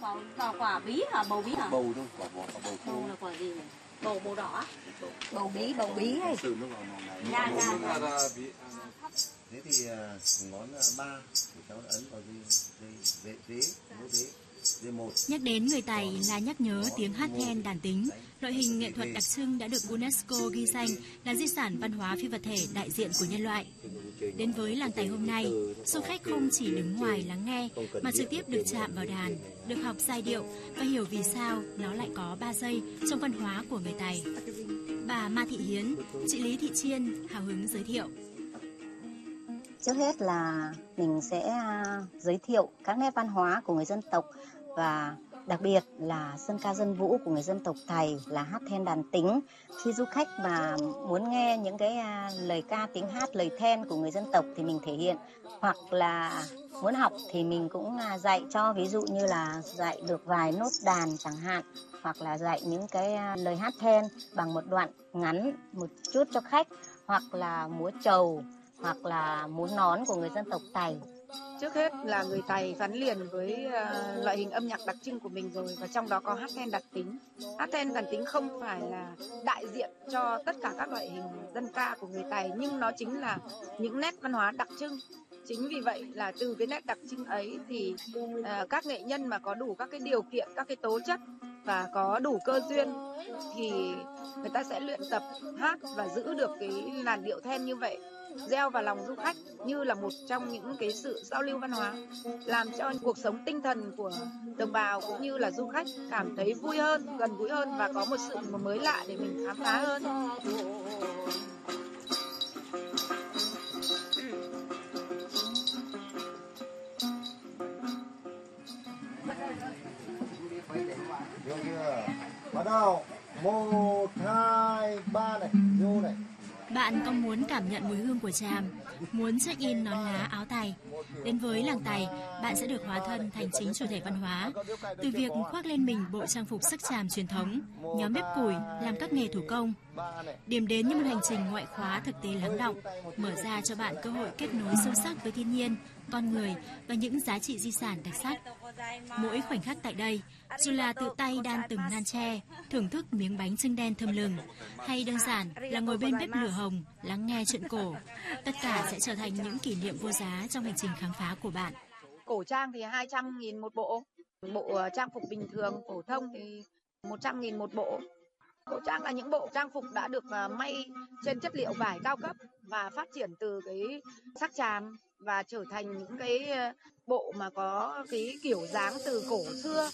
Quả bí hả? Bầu bí hả? Bầu thôi, quả bầu khô. Bầu là quả gì? Bầu đỏ. Bầu bí ấy. Sử nước vào màu này. Dạ. Thế thì ngón 3 thì cháu ấn vào dây 1. Nhắc đến người Tày là nhắc nhớ tiếng hát then đàn tính, loại hình nghệ thuật đặc trưng đã được UNESCO ghi danh là di sản văn hóa phi vật thể đại diện của nhân loại. Đến với làng Tày hôm nay, du khách không chỉ đứng ngoài lắng nghe mà trực tiếp được chạm vào đàn, được học giai điệu và hiểu vì sao nó lại có 3 giây trong văn hóa của người Tày. Bà Ma Thị Hiến, chị Lý Thị Chiên hào hứng giới thiệu. Trước hết là mình sẽ giới thiệu các nét văn hóa của người dân tộc và đặc biệt là dân ca dân vũ của người dân tộc Tày là hát then đàn tính. Khi du khách mà muốn nghe những cái lời ca tiếng hát lời then của người dân tộc thì mình thể hiện, hoặc là muốn học thì mình cũng dạy cho, ví dụ như là dạy được vài nốt đàn chẳng hạn, hoặc là dạy những cái lời hát then bằng một đoạn ngắn một chút cho khách, hoặc là múa trầu, hoặc là múa nón của người dân tộc Tày. Trước hết là người Tày gắn liền với loại hình âm nhạc đặc trưng của mình rồi, và trong đó có hát then đàn tính. Hát then đàn tính không phải là đại diện cho tất cả các loại hình dân ca của người Tày, nhưng nó chính là những nét văn hóa đặc trưng. Chính vì vậy là từ cái nét đặc trưng ấy thì các nghệ nhân mà có đủ các cái điều kiện, các cái tố chất và có đủ cơ duyên thì người ta sẽ luyện tập hát và giữ được cái làn điệu then như vậy, gieo vào lòng du khách như là một trong những cái sự giao lưu văn hóa, làm cho cuộc sống tinh thần của đồng bào cũng như là du khách cảm thấy vui hơn, gần gũi hơn và có một sự mới lạ để mình khám phá hơn. Vô chưa? Bắt đầu. 1, 2, 3 này, vô này. Bạn có muốn cảm nhận mùi hương của tràm, muốn check in nón lá áo Tày? Đến với làng Tày, bạn sẽ được hóa thân thành chính chủ thể văn hóa. Từ việc khoác lên mình bộ trang phục sắc tràm truyền thống, nhóm bếp củi, làm các nghề thủ công. Điểm đến như một hành trình ngoại khóa thực tế lắng đọng, mở ra cho bạn cơ hội kết nối sâu sắc với thiên nhiên, con người và những giá trị di sản đặc sắc. Mỗi khoảnh khắc tại đây, dù là tự tay đan từng nan tre, thưởng thức miếng bánh chưng đen thơm lừng, hay đơn giản là ngồi bên bếp lửa hồng, lắng nghe chuyện cổ, tất cả sẽ trở thành những kỷ niệm vô giá trong hành trình khám phá của bạn. Cổ trang thì 200.000 một bộ, bộ trang phục bình thường phổ thông thì 100.000 một bộ. Cổ trang là những bộ trang phục đã được may trên chất liệu vải cao cấp và phát triển từ cái sắc tràm và trở thành những cái bộ mà có cái kiểu dáng từ cổ xưa.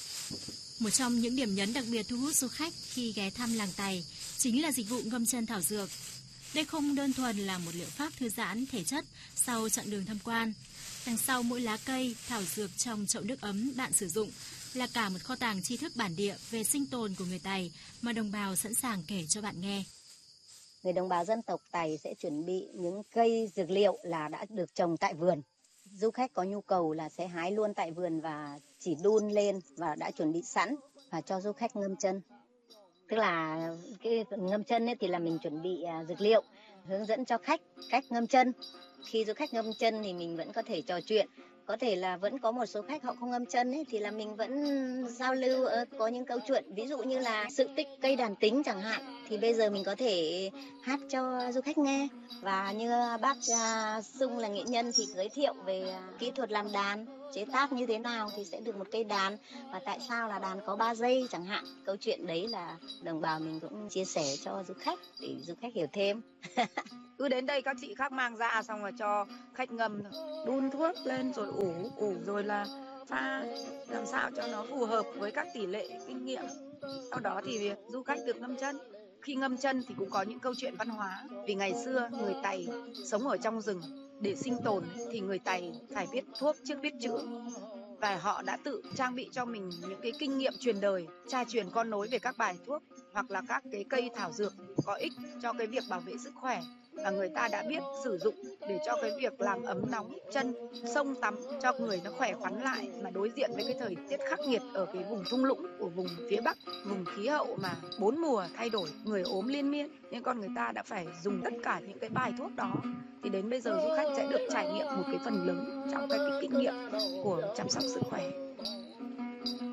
Một trong những điểm nhấn đặc biệt thu hút du khách khi ghé thăm làng Tày chính là dịch vụ ngâm chân thảo dược. Đây không đơn thuần là một liệu pháp thư giãn thể chất sau chặng đường tham quan. Đằng sau mỗi lá cây, thảo dược trong chậu nước ấm bạn sử dụng là cả một kho tàng tri thức bản địa về sinh tồn của người Tày mà đồng bào sẵn sàng kể cho bạn nghe. Người đồng bào dân tộc Tày sẽ chuẩn bị những cây dược liệu là đã được trồng tại vườn. Du khách có nhu cầu là sẽ hái luôn tại vườn và chỉ đun lên và đã chuẩn bị sẵn và cho du khách ngâm chân. Tức là cái ngâm chân ấy thì là mình chuẩn bị dược liệu, hướng dẫn cho khách cách ngâm chân. Khi du khách ngâm chân thì mình vẫn có thể trò chuyện. Có thể là vẫn có một số khách họ không ngâm chân ấy, thì là mình vẫn giao lưu, có những câu chuyện ví dụ như là sự tích cây đàn tính chẳng hạn, thì bây giờ mình có thể hát cho du khách nghe. Và như bác Sung là nghệ nhân thì giới thiệu về kỹ thuật làm đàn, chế tác như thế nào thì sẽ được một cây đàn, và tại sao là đàn có 3 giây chẳng hạn. Câu chuyện đấy là đồng bào mình cũng chia sẻ cho du khách để du khách hiểu thêm. Cứ đến đây các chị khác mang ra xong rồi cho khách ngâm, đun thuốc lên rồi ủ rồi là pha làm sao cho nó phù hợp với các tỷ lệ kinh nghiệm. Sau đó thì du khách được ngâm chân. Khi ngâm chân thì cũng có những câu chuyện văn hóa. Vì ngày xưa người Tày sống ở trong rừng, để sinh tồn thì người Tày phải biết thuốc trước biết chữa. Và họ đã tự trang bị cho mình những cái kinh nghiệm truyền đời, cha truyền con nối về các bài thuốc hoặc là các cái cây thảo dược có ích cho cái việc bảo vệ sức khỏe. Và người ta đã biết sử dụng để cho cái việc làm ấm nóng chân, xông tắm cho người nó khỏe khoắn lại, mà đối diện với cái thời tiết khắc nghiệt ở cái vùng thung lũng của vùng phía Bắc, vùng khí hậu mà 4 mùa thay đổi, người ốm liên miên, nên con người ta đã phải dùng tất cả những cái bài thuốc đó. Thì đến bây giờ du khách sẽ được trải nghiệm một cái phần lớn trong cái kinh nghiệm của chăm sóc sức khỏe.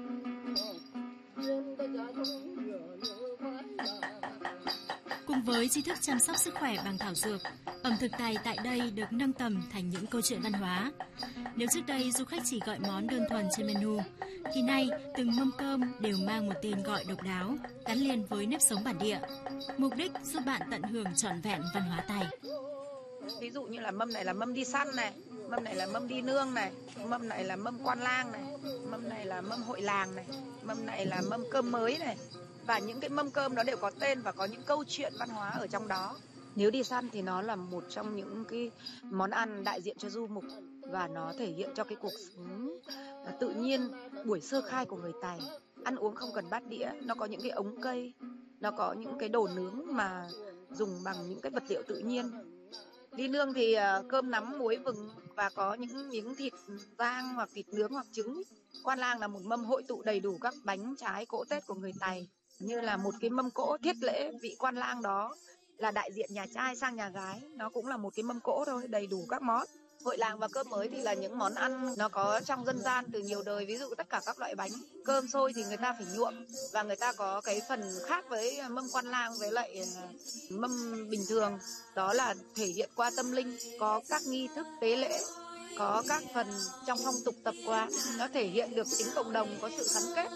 Với tri thức chăm sóc sức khỏe bằng thảo dược, ẩm thực Tày tại đây được nâng tầm thành những câu chuyện văn hóa. Nếu trước đây du khách chỉ gọi món đơn thuần trên menu, thì nay từng mâm cơm đều mang một tên gọi độc đáo, gắn liền với nếp sống bản địa. Mục đích giúp bạn tận hưởng trọn vẹn văn hóa Tày. Ví dụ như là mâm này là mâm đi săn này, mâm này là mâm đi nương này, mâm này là mâm quan lang này, mâm này là mâm hội làng này, mâm này là mâm cơm mới này. Và những cái mâm cơm đó đều có tên và có những câu chuyện văn hóa ở trong đó. Nếu đi săn thì nó là một trong những cái món ăn đại diện cho du mục và nó thể hiện cho cái cuộc sống tự nhiên buổi sơ khai của người Tày. Ăn uống không cần bát đĩa, nó có những cái ống cây, nó có những cái đồ nướng mà dùng bằng những cái vật liệu tự nhiên. Đi nương thì cơm nắm muối vừng và có những miếng thịt rang hoặc thịt nướng hoặc trứng. Quan lang là một mâm hội tụ đầy đủ các bánh trái cỗ Tết của người Tày. Như là một cái mâm cỗ thiết lễ, vị quan lang đó là đại diện nhà trai sang nhà gái. Nó cũng là một cái mâm cỗ thôi, đầy đủ các món. Hội làng và cơm mới thì là những món ăn nó có trong dân gian từ nhiều đời. Ví dụ tất cả các loại bánh. Cơm xôi thì người ta phải nhuộm và người ta có cái phần khác với mâm quan lang với lại mâm bình thường. Đó là thể hiện qua tâm linh, có các nghi thức tế lễ, có các phần trong phong tục tập quán. Nó thể hiện được tính cộng đồng, có sự gắn kết.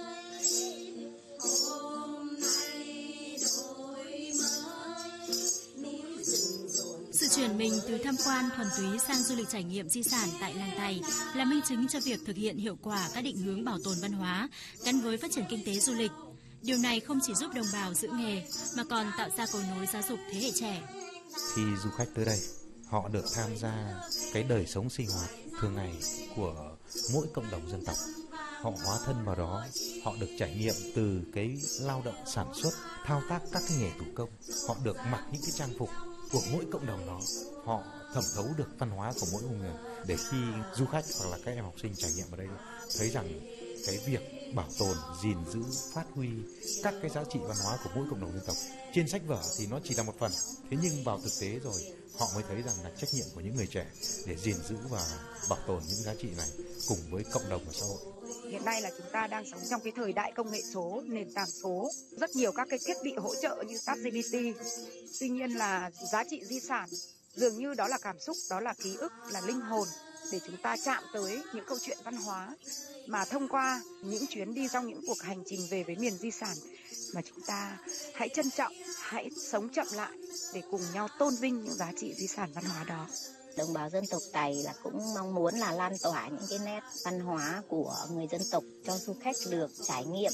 Sự chuyển mình từ tham quan thuần túy sang du lịch trải nghiệm di sản tại làng Tày là minh chứng cho việc thực hiện hiệu quả các định hướng bảo tồn văn hóa gắn với phát triển kinh tế du lịch. Điều này không chỉ giúp đồng bào giữ nghề mà còn tạo ra cầu nối giáo dục thế hệ trẻ. Khi du khách tới đây, họ được tham gia cái đời sống sinh hoạt thường ngày của mỗi cộng đồng dân tộc. Họ hóa thân vào đó, họ được trải nghiệm từ cái lao động sản xuất, thao tác các cái nghề thủ công. Họ được mặc những cái trang phục của mỗi cộng đồng đó. Họ thẩm thấu được văn hóa của mỗi vùng miền để khi du khách hoặc là các em học sinh trải nghiệm ở đây thấy rằng cái việc bảo tồn, gìn giữ, phát huy các cái giá trị văn hóa của mỗi cộng đồng dân tộc. Trên sách vở thì nó chỉ là một phần, thế nhưng vào thực tế rồi họ mới thấy rằng là trách nhiệm của những người trẻ để gìn giữ và bảo tồn những giá trị này cùng với cộng đồng và xã hội. Hiện nay là chúng ta đang sống trong cái thời đại công nghệ số, nền tảng số, rất nhiều các cái thiết bị hỗ trợ như ChatGPT. Tuy nhiên là giá trị di sản dường như đó là cảm xúc, đó là ký ức, là linh hồn để chúng ta chạm tới những câu chuyện văn hóa mà thông qua những chuyến đi trong những cuộc hành trình về với miền di sản mà chúng ta hãy trân trọng, hãy sống chậm lại để cùng nhau tôn vinh những giá trị di sản văn hóa đó. Đồng bào dân tộc Tày là cũng mong muốn là lan tỏa những cái nét văn hóa của người dân tộc cho du khách được trải nghiệm.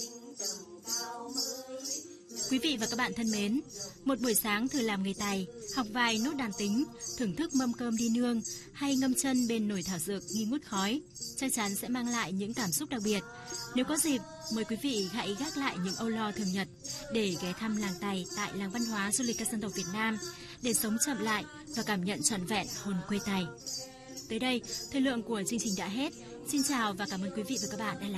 Quý vị và các bạn thân mến, một buổi sáng thử làm người Tày, học vài nốt đàn tính, thưởng thức mâm cơm đi nương hay ngâm chân bên nồi thảo dược nghi ngút khói, chắc chắn sẽ mang lại những cảm xúc đặc biệt. Nếu có dịp, mời quý vị hãy gác lại những âu lo thường nhật để ghé thăm làng Tày tại làng văn hóa du lịch các dân tộc Việt Nam để sống chậm lại và cảm nhận trọn vẹn hồn quê Tày. Tới đây, thời lượng của chương trình đã hết. Xin chào và cảm ơn quý vị và các bạn đã lắng nghe.